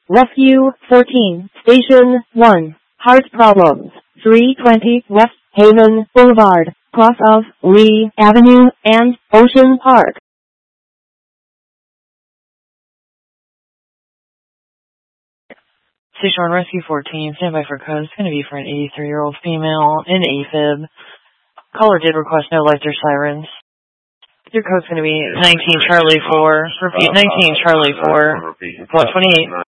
Rescue 14, Station 1, Heart Problems, 320 West Haven Boulevard, cross of Lee Avenue and Ocean Park. Station 1, Rescue 14, standby for code. It's going to be for an 83-year-old female in AFib. Caller did request no lights or sirens. Your code's going to be 19 Charlie 4. Repeat, 19 Charlie 4. 128.